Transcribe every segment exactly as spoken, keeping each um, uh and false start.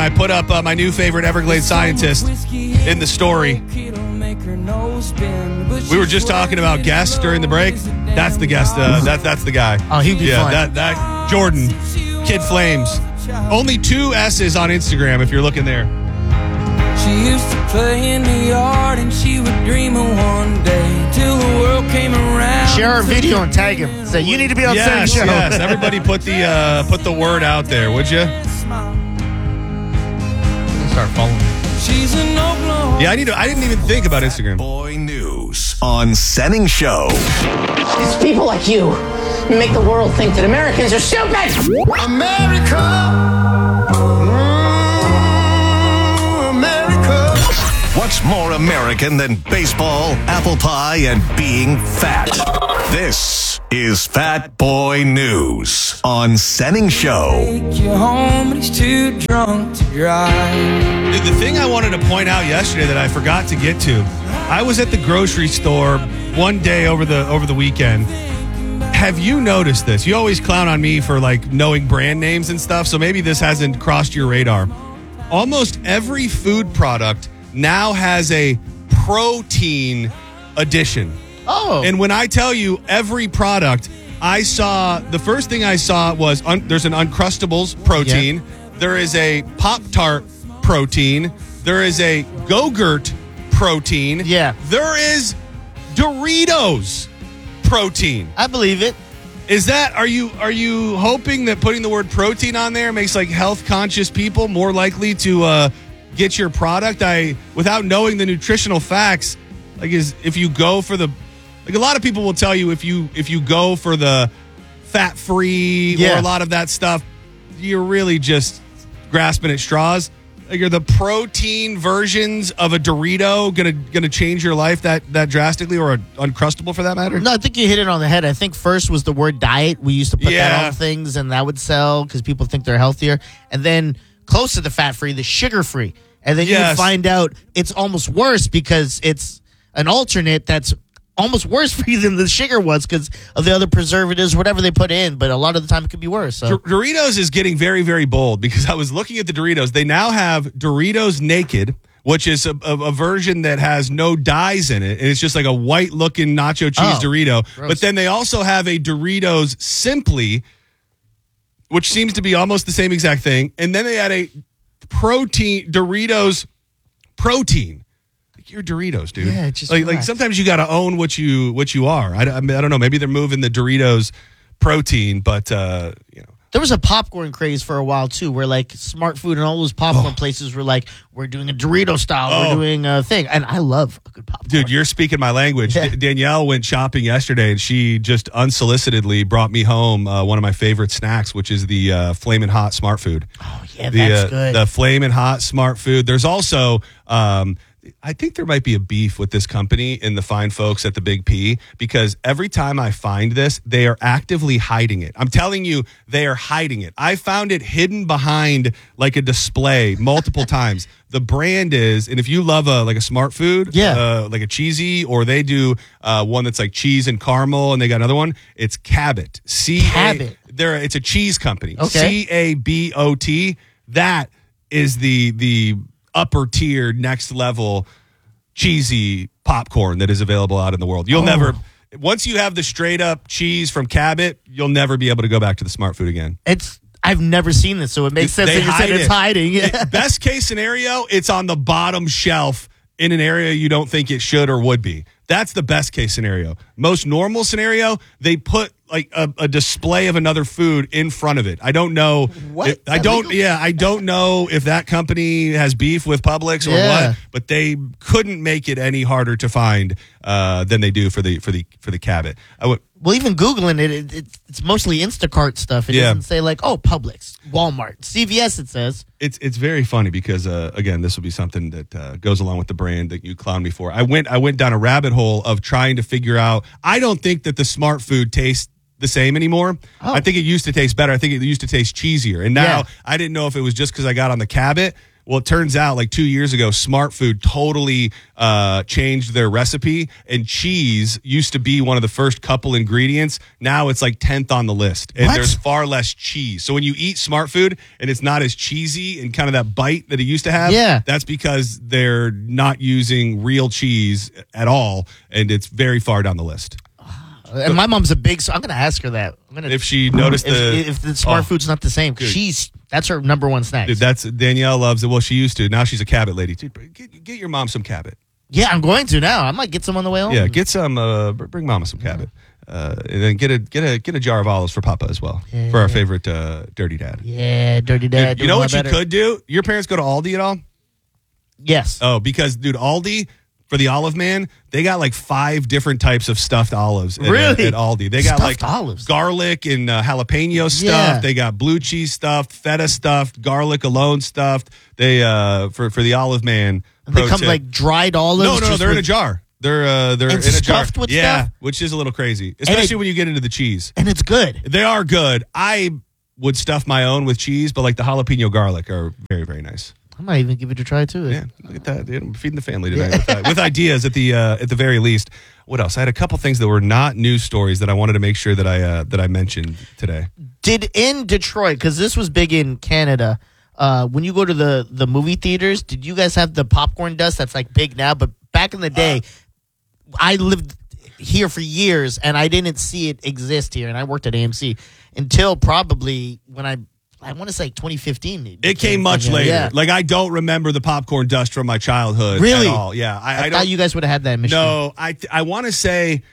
I put up uh, my new favorite Everglades scientist in the story. We were just talking about guests during the break. That's the guest. Uh, that, that's the guy. Oh, he'd be yeah, fun. that that Jordan, Kid Flames. Only two S's on Instagram if you're looking there. She used to play in the yard and she would dream of one day till the world came around. Share our video and tag him. Say, you need to be on Yes, Sunny Show. yes. Everybody put the uh, put the word out there, would you? Start following me. She's an Oklahoma. Yeah, I need to. I didn't even think about Instagram. Boy News on Senning Show. It's people like you who make the world think that Americans are stupid. America. Mm, America. What's more American than baseball, apple pie, and being fat? This is Fat Boy News on Senning Show. Take you home, but he's too drunk to drive. Dude, the thing I wanted to point out yesterday that I forgot to get to, I was at the grocery store one day over the over the weekend. Have you noticed this? You always clown on me for like knowing brand names and stuff, so maybe this hasn't crossed your radar. Almost every food product now has a protein addition. Oh. And when I tell you every product, I saw, the first thing I saw was un, there's an Uncrustables protein. Yeah. There is a Pop-Tart protein. There is a Go-Gurt protein. Yeah. There is Doritos protein. I believe it. Is that, are you are you hoping that putting the word protein on there makes like health conscious people more likely to uh, get your product? I, without knowing the nutritional facts, like is if you go for the, like a lot of people will tell you if you if you go for the fat free Yeah. or a lot of that stuff, you're really just grasping at straws. Like are the protein versions of a Dorito gonna gonna change your life that that drastically, or an Uncrustable for that matter? No, I think you hit it on the head. I think first was the word diet. We used to put Yeah. that on things, and that would sell because people think they're healthier. And then close to the fat-free, the sugar-free. And then you Yes. would find out it's almost worse because it's an alternate that's almost worse for you than the sugar was because of the other preservatives, whatever they put in. But a lot of the time it could be worse. So. Dor- Doritos is getting very, very bold because I was looking at the Doritos. They now have Doritos Naked, which is a, a, a version that has no dyes in it. And it's just like a white looking nacho cheese Oh, Dorito. gross. But then they also have a Doritos Simply, which seems to be almost the same exact thing. And then they had a protein, Doritos Protein. Like you're Doritos, dude. Yeah, just like, like relax. sometimes you got to own what you what you are. I, I, mean, I don't know. Maybe they're moving the Doritos Protein, but uh, you know. There was a popcorn craze for a while, too, where, like, Smart Food and all those popcorn places were like, we're doing a Dorito style, Oh. we're doing a thing. And I love a good popcorn. Dude, you're speaking my language. Yeah. D- Danielle went shopping yesterday, and she just unsolicitedly brought me home uh, one of my favorite snacks, which is the uh, Flamin' Hot Smart Food. Oh, yeah, The, that's uh, good. The Flamin' Hot Smart Food. There's also, um, I think there might be a beef with this company and the fine folks at the Big P, because every time I find this, they are actively hiding it. I'm telling you, they are hiding it. I found it hidden behind like a display multiple times. The brand is, and if you love a like a smart food, Yeah. uh, like a cheesy, or they do uh, one that's like cheese and caramel, and they got another one. It's Cabot. C Cabot. They're it's a cheese company. Okay. C A B O T. That is the the upper tier, next level cheesy popcorn that is available out in the world. You'll Oh. never, once you have the straight up cheese from Cabot, you'll never be able to go back to the Smart Food again. It's I've never seen this, so it makes sense They that you said hide it's it. hiding. Yeah. It- best case scenario, it's on the bottom shelf in an area you don't think it should or would be. That's the best case scenario. Most normal scenario, they put like a, a display of another food in front of it. I don't know. What? if- I Is that don't. legal? Yeah, I don't know if that company has beef with Publix or Yeah. what. But they couldn't make it any harder to find uh, than they do for the for the for the Cabot. I would. Well, even Googling it, it, it, it's mostly Instacart stuff. It Yeah. doesn't say like, oh, Publix, Walmart, C V S, it says. It's it's very funny because uh, again, this will be something that uh, goes along with the brand that you clown me for. I went I went down a rabbit hole of trying to figure out. I don't think that the Smart Food tastes the same anymore. Oh. I think it used to taste better. I think it used to taste cheesier. And now Yeah. I didn't know if it was just because I got on the Cabot Well, it turns out like two years ago, Smart Food totally uh, changed their recipe, and cheese used to be one of the first couple ingredients. Now it's like tenth on the list, and What? there's far less cheese. So when you eat Smart Food and it's not as cheesy and kind of that bite that it used to have, Yeah. that's because they're not using real cheese at all, and it's very far down the list. And my mom's a big, so I'm going to ask her that. I'm gonna, If she noticed if, the if the Smart oh, Food's not the same, dude. she's that's her number one snack. dude, that's Danielle loves it. Well, she used to. Now she's a Cabot lady. Dude, get, get your mom some Cabot. Yeah, I'm going to now. I might get some on the way home. Yeah, get some. Uh, br- bring Mama some Cabot, uh, and then get a get a get a jar of olives for Papa as well, Yeah. for our favorite uh, dirty dad. Yeah, dirty Dude, dad. you doing know a what lot you better. could do? Your parents go to Aldi at all? Yes. Oh, because dude, Aldi for the Olive Man, they got like five different types of stuffed olives. At, Really? At Aldi, they got Stuffed like olives? garlic and uh, jalapeno stuffed. Yeah. They got blue cheese stuffed, feta stuffed, garlic alone stuffed. They uh for for the Olive Man. And they pro come tip- like dried olives. No, no, no. just They're in a with- jar. They're uh, they're And in a jar. stuffed with yeah, stuff? which is a little crazy, especially it- when you get into the cheese. And it's good. They are good. I would stuff my own with cheese, but like the jalapeno garlic are very very nice. I might even give it a try too. Yeah, look at that. Dude, I'm feeding the family tonight with, uh, with ideas at the uh, at the very least. What else? I had a couple things that were not news stories that I wanted to make sure that I uh, that I mentioned today. Did in Detroit, because this was big in Canada, uh, when you go to the, the movie theaters, did you guys have the popcorn dust that's like big now? But back in the day, I lived here for years and I didn't see it exist here. And I worked at A M C until probably when I, I want to say twenty fifteen. It came much yeah, later. Yeah. Like I don't remember the popcorn dust from my childhood Really? at all. Yeah, I, I, I thought don't. you guys would have had that in Michigan. No, I I want to say.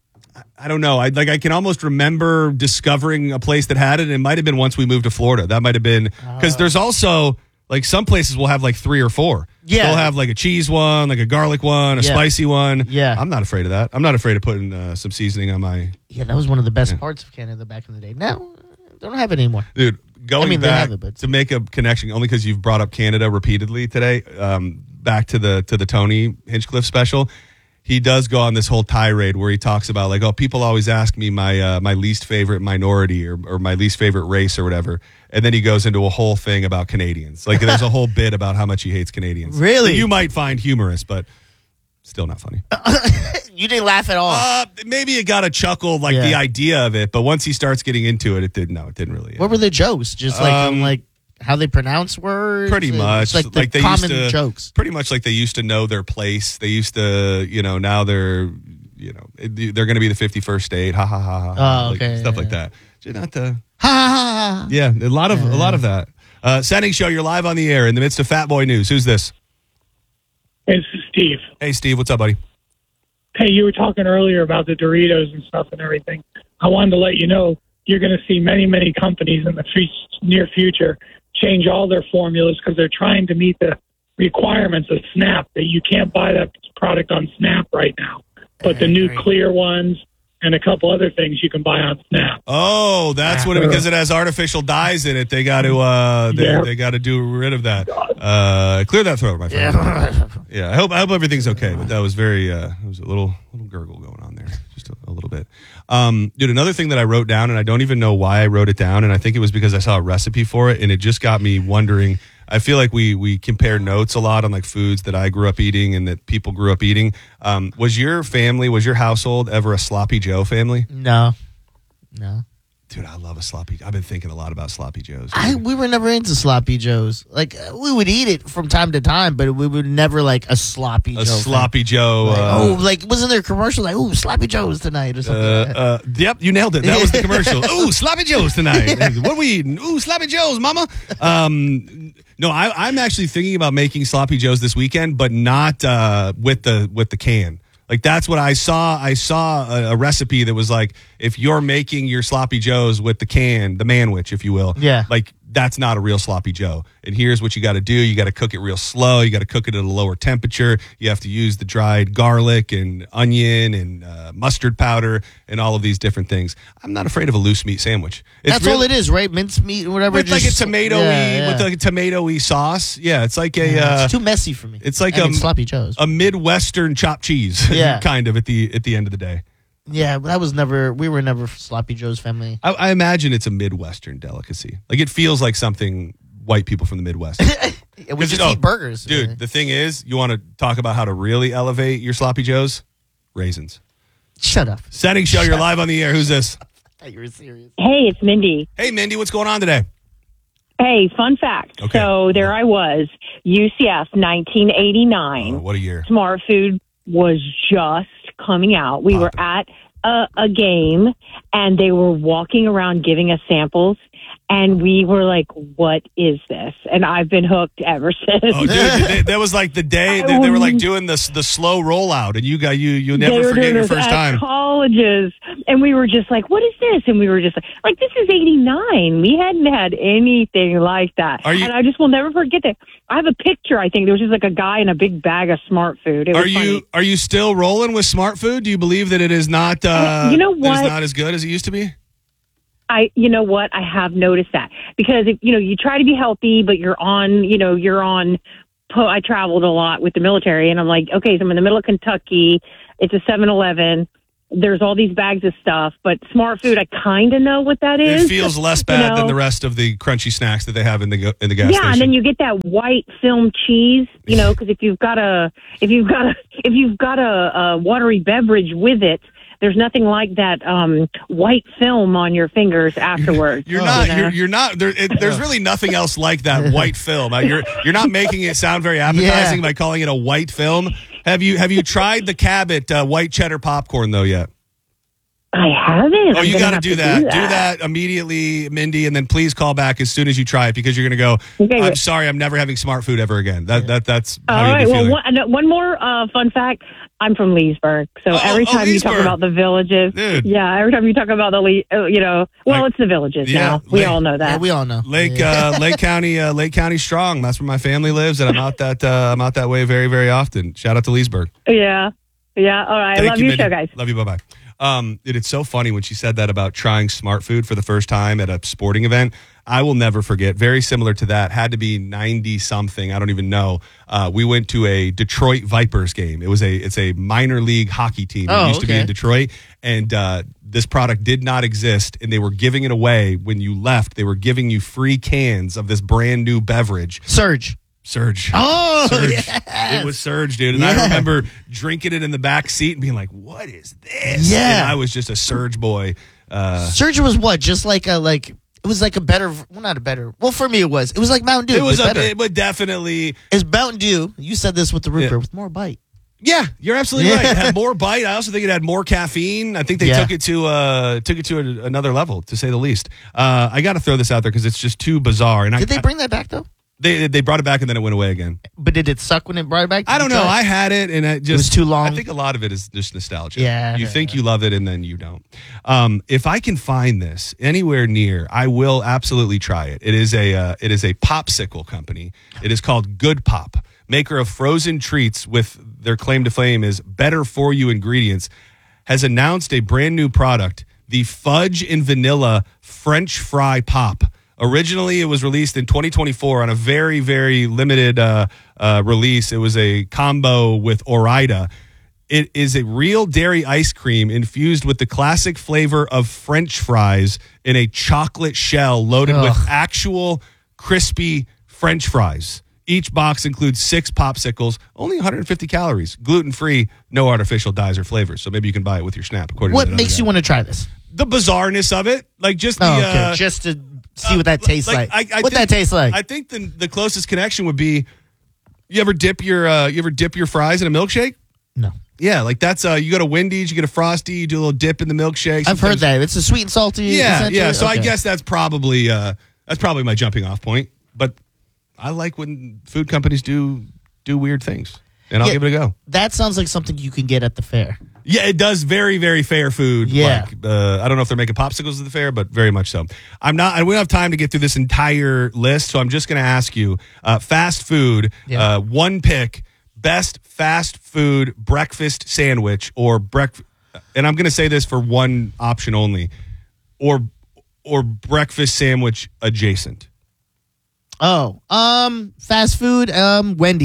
I don't know. I like. I can almost remember discovering a place that had it. It might have been once we moved to Florida. That might have been because there's also like some places will have like three or four. Yeah. They'll have like a cheese one, like a garlic one, a Yeah. spicy one. Yeah. I'm not afraid of that. I'm not afraid of putting uh, some seasoning on my Yeah, that was one of the best parts of Canada back in the day. Now, they don't have it anymore. dude. Going I mean, they back have it, but- to make a connection, only because you've brought up Canada repeatedly today. Um, back to the to the Tony Hinchcliffe special. He does go on this whole tirade where he talks about like, oh, people always ask me my uh, my least favorite minority or, or my least favorite race or whatever, and then he goes into a whole thing about Canadians. Like, there's a whole bit about how much he hates Canadians. Really? that you might find humorous, but still not funny. You didn't laugh at all. Uh, maybe it got a chuckle, like Yeah. the idea of it, but once he starts getting into it, it did no, it didn't really. What were the jokes? Just like Um, um, like how they pronounce words? Pretty and much, it's like the they common used to, jokes. Pretty much like they used to know their place. They used to, you know, now they're, you know, it- they're going to be the fifty-first state. Ha ha ha ha. Oh, like, okay, stuff yeah, like yeah. that. Just Not the, Ha ha ha ha. yeah, a lot of a lot of that. Uh, Setting Show, you're live on the air in the midst of Fat Boy News. Who's this? This is Steve. Hey, Steve, what's up, buddy? Hey, you were talking earlier about the Doritos and stuff and everything. I wanted to let you know you're going to see many, many companies in the f- near future change all their formulas because they're trying to meet the requirements of Snap, that you can't buy that product on Snap right now. But the new Great. clear ones and a couple other things you can buy on Snap. Oh, that's what it, because it has artificial dyes in it. They got to uh, they, Yeah. they got to do rid of that. Uh, clear that throat, my friend. Yeah. Yeah, I hope I hope everything's okay. But that was very uh, there was a little little gurgle going on there, just a, a little bit. Um, dude, another thing that I wrote down, and I don't even know why I wrote it down, and I think it was because I saw a recipe for it, and it just got me wondering. I feel like we we compare notes a lot on like foods that I grew up eating and that people grew up eating. Um, was your family, was your household ever a Sloppy Joe family? No. No. Dude, I love a sloppy. I've been thinking a lot about Sloppy Joes. I we were never into sloppy joes. Like uh, we would eat it from time to time, but we would never like a sloppy a joe. Sloppy Joe. Like, uh, oh, like wasn't there a commercial like, "Oh, sloppy joes tonight" or something? Uh, like that? uh, yep, you nailed it. That was the commercial. Ooh, Sloppy Joes tonight. What are we eating? Ooh, Sloppy Joes, mama. Um, no, I, I'm actually thinking about making Sloppy Joes this weekend, but not uh, with the with the can. Like that's what I saw. I saw a, a recipe that was like, if you're making your Sloppy Joes with the can, the manwich, if you will. Yeah. Like that's not a real Sloppy Joe. And here's what you got to do. You got to cook it real slow. You got to cook it at a lower temperature. You have to use the dried garlic and onion and uh, mustard powder and all of these different things. I'm not afraid of a loose meat sandwich. It's That's all really- it is, right? Mince meat, whatever. with like a just- tomatoey, yeah, yeah. with like a tomatoey sauce. Yeah, it's like a. Yeah, Uh, it's too messy for me. it's like I mean, a- sloppy joes. a Midwestern chopped cheese, Yeah. kind of at the at the end of the day. Yeah, but that was never. We were never sloppy joe's family. I, I imagine it's a Midwestern delicacy. Like it feels like something white people from the Midwest Yeah, we just oh, eat burgers. Dude, the thing is, you want to talk about how to really elevate your sloppy joes? Raisins. Shut up. Setting show, you're live on the air. Who's this? I thought you were serious. Hey, it's Mindy. Hey, Mindy, what's going on today? Hey, fun fact. Okay. So there I was, U C F, nineteen eighty-nine. Oh, what a year. Smart Food was just coming out. We were at a, a game, and they were walking around giving us samples, and we were like, what is this? And I've been hooked ever since. Oh, dude, they, that was like the day they, they were like doing this the slow rollout, and you got you you They never were forget doing your this first at time. colleges, and we were just like, what is this? And we were just like, like this is eighty-nine. We hadn't had anything like that. Are you- and I just will never forget that. I have a picture, I think. There was just like a guy in a big bag of Smart Food. It was Are you funny. are you still rolling with Smart Food? Do you believe that it is not uh, You know that it's what? not as good as it used to be? I, you know what? I have noticed that because if, you know, you try to be healthy, but you're on, you know, you're on, po- I traveled a lot with the military and I'm like, okay, so I'm in the middle of Kentucky. It's a seven eleven. There's all these bags of stuff, but Smart Food, I kind of know what that is. It feels less You bad know? than the rest of the crunchy snacks that they have in the go- in the gas Yeah, station. and then you get that white film cheese, you know, because if you've got a, if you've got a, if you've got a, a watery beverage with it, there's nothing like that um, white film on your fingers afterwards. You're you not. know? You're, you're not. There, it, there's really nothing else like that white film. Uh, You're you're not making it sound very appetizing Yeah. by calling it a white film. Have you Have you tried the Cabot uh, white cheddar popcorn though yet? I haven't. Oh, I'm you gonna got to have do that. Do that immediately, Mindy, and then please call back as soon as you try it because you're going to go. Okay, I'm good. sorry, I'm never having Smart Food ever again. That that that's how All you'll right. be Well, feeling. one, and one more uh, fun fact. I'm from Leesburg, so Oh, every oh, time you talk Leesburg. about the villages, Dude. yeah, every time you talk about the, Le- uh, you know, well, Like- it's the villages yeah, now. We Lake- all know that. Yeah, we all know. Lake Yeah. uh, Lake County, uh, Lake County strong. That's where my family lives, and I'm out that uh, I'm out that way very very often. Shout out to Leesburg. yeah, yeah. All right. Thank Love you, your Mindy. show, guys. Love you. Bye bye. Um, it, it's so funny when she said that about trying Smart Food for the first time at a sporting event. I will never forget. Very similar to that. Had to be ninety something. I don't even know. Uh, we went to a Detroit Vipers game. It was a it's a minor league hockey team. Oh, it used to be okay. in Detroit, and uh, this product did not exist. And they were giving it away when you left. They were giving you free cans of this brand new beverage. Surge. Surge. Oh, Surge. yes. It was Surge, dude. And I Yeah. remember drinking it in the back seat and being like, what is this? Yeah. And I was just a Surge boy. Uh, Surge was what? Just like a like. It was like a better. Well, not a better. Well, for me, it was. It was like Mountain Dew. it was but a better. it, but definitely. It's Mountain Dew. You said this with the root Yeah. beer with more bite. Yeah, you're absolutely Yeah. right. It had more bite. I also think it had more caffeine. I think they Yeah. took it to uh, took it to a, another level, to say the least. Uh, I got to throw this out there because it's just too bizarre. And Did I, they bring that back though? They they brought it back and then it went away again. But did it suck when it brought it back? Did I don't you know. try I it? had it and it just was too long? I think a lot of it is just nostalgia. Yeah, you yeah, think yeah. you love it and then you don't. Um, if I can find this anywhere near, I will absolutely try it. It is a uh, it is a popsicle company. It is called Good Pop, maker of frozen treats with their claim to fame is better for you ingredients. Has announced a brand new product, the Fudge and Vanilla French Fry Pop. Originally, it was released in twenty twenty-four on a very, very limited uh, uh, release. It was a combo with Ore-Ida. It is a real dairy ice cream infused with the classic flavor of French fries in a chocolate shell loaded with Ugh. actual crispy French fries. Each box includes six popsicles, only one hundred fifty calories, gluten-free, no artificial dyes or flavors. So maybe you can buy it with your Snap. According What to that makes other you guy. want to try this? The bizarreness of it, like just the Oh, okay. uh, Just to see what that tastes like. I, I what think- that tastes like? I think the the closest connection would be you ever dip your uh, you ever dip your fries in a milkshake? no. Yeah, like that's uh, you go to Wendy's, you get a Frosty, you do a little dip in the milkshake. I've heard Sometimes- that. It's a sweet and salty. Yeah, essentially? yeah. So I Okay. guess that's probably uh, that's probably my jumping off point. But I like when food companies do do weird things, and I'll Yeah. give it a go. that sounds like something you can get at the fair. Yeah, it does very, very fair food. Yeah. Like, uh, I don't know if they're making popsicles at the fair, but very much so. I'm not, I don't have time to get through this entire list, so I'm just going to ask you uh, fast food, Yeah. uh, one pick, best fast food breakfast sandwich or breakfast, and I'm going to say this for one option only, or or breakfast sandwich adjacent. Oh, um, fast food, um, Wendy's.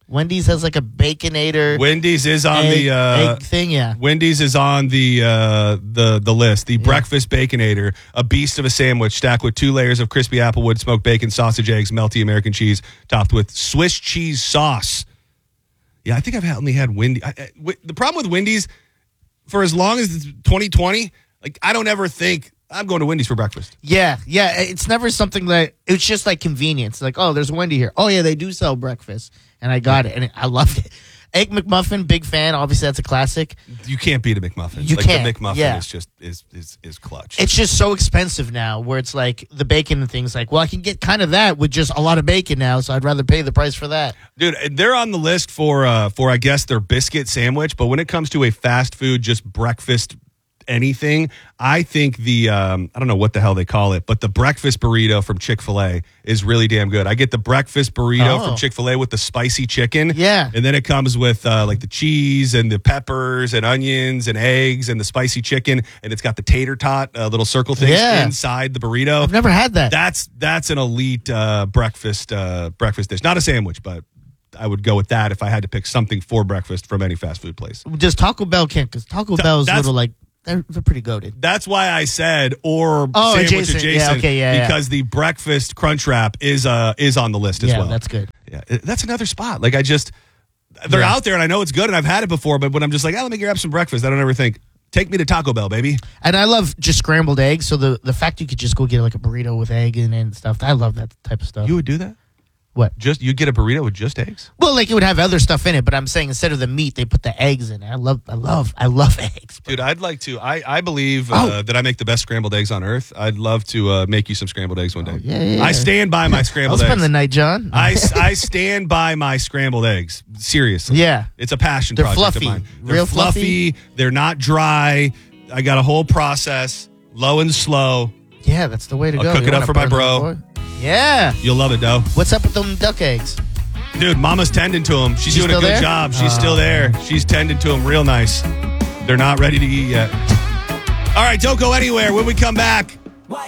Wendy's has like a Baconator Wendy's is on egg, the uh, egg thing, yeah. Wendy's is on the uh, the the list. The breakfast Baconator, a beast of a sandwich stacked with two layers of crispy applewood, smoked bacon, sausage, eggs, melty American cheese, topped with Swiss cheese sauce. Yeah, I think I've only had Wendy's. I, I, w- the problem with Wendy's, for as long as it's twenty twenty, like I don't ever think I'm going to Wendy's for breakfast. Yeah, yeah. It's never something that it's just like convenience. Like, oh, there's a Wendy here. Oh yeah, they do sell breakfast, and I got it, and I loved it. Egg McMuffin, big fan. Obviously, that's a classic. You can't beat a McMuffin. You like can't. The McMuffin yeah. is just is is is clutch. It's just so expensive now, where it's like the bacon and things. Like, well, I can get kind of that with just a lot of bacon now, so I'd rather pay the price for that. Dude, they're on the list for uh, for I guess their biscuit sandwich, but when it comes to a fast food, just breakfast anything, I think the um, I don't know what the hell they call it, but the breakfast burrito from Chick-fil-A is really damn good. I get the breakfast burrito Oh. from Chick-fil-A with the spicy chicken, Yeah. and then it comes with uh, like the cheese and the peppers and onions and eggs and the spicy chicken, and it's got the tater tot uh, little circle things Yeah. inside the burrito. I've never had that. That's that's an elite uh, breakfast uh, breakfast dish, not a sandwich, but I would go with that if I had to pick something for breakfast from any fast food place. Does Taco Bell count? Because Taco Bell is a that's- little like they're, they're pretty goated. That's why I said or Oh, sandwich adjacent. adjacent, Yeah, okay, yeah, yeah. because the breakfast crunch wrap is uh is on the list as Yeah, well. that's good. Yeah, it- that's another spot. Like I just they're Yeah. out there and I know it's good and I've had it before, but when I'm just like, oh, let me grab some breakfast, I don't ever think take me to Taco Bell, baby. And I love just scrambled eggs. So the, the fact you could just go get like a burrito with egg in it and stuff, I love that type of stuff. You would do that? What? Just you get a burrito with just eggs? Well, like it would have other stuff in it, but I'm saying instead of the meat, they put the eggs in it. I love, I love, I love eggs. Dude, I'd like to. I, I believe uh, Oh. that I make the best scrambled eggs on earth. I'd love to uh, make you some scrambled eggs one day. yeah, yeah, I yeah. stand by my I'll scrambled spend eggs. the night, John. I, I stand by my scrambled eggs. Seriously. Yeah. It's a passion They're project fluffy. of mine. They're Real fluffy. fluffy. They're not dry. I got a whole process, low and slow. Yeah, that's the way to I'll go. cook You it up wanna for my burn bro. them, boy? Yeah. You'll love it, though. What's up with them duck eggs? Dude, Mama's tending to them. She's, She's doing a still good there? job. She's Oh. still there. She's tending to them real nice. They're not ready to eat yet. All right, don't go anywhere. When we come back,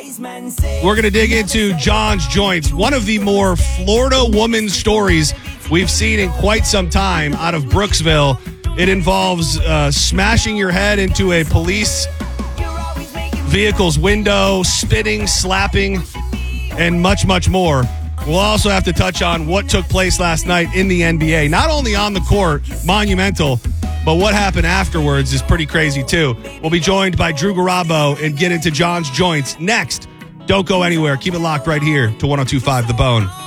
we're going to dig into John's Joints, one of the more Florida woman stories we've seen in quite some time out of Brooksville. It involves uh, smashing your head into a police vehicle's window, spitting, slapping, and much, much more. We'll also have to touch on what took place last night in the N B A. Not only on the court, monumental, but what happened afterwards is pretty crazy too. We'll be joined by Drew Garabo and get into John's Joints next. Don't go anywhere. Keep it locked right here to one oh two point five The Bone.